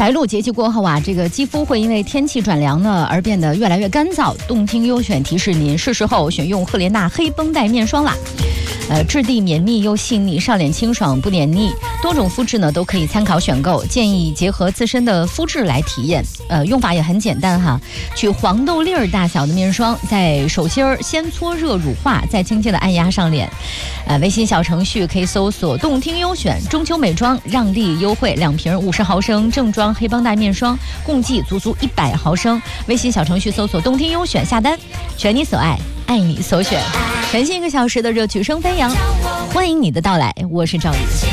白露节气过后啊，这个肌肤会因为天气转凉呢而变得越来越干燥。动听优选提示您，是时候选用赫莲娜黑绷带面霜啦。质地绵密又细腻，上脸清爽不黏腻，多种肤质呢都可以参考选购，建议结合自身的肤质来体验。用法也很简单哈，取黄豆粒儿大小的面霜，在手心儿先搓热乳化，再轻轻的按压上脸。微信小程序可以搜索动听优选中秋美妆让利优惠，2瓶50毫升正装黑绷带面霜，共计足100毫升。微信小程序搜索动听优选下单，选你所爱，爱你所选。全新1个小时的热曲声飞扬，欢迎你的到来，我是赵宇。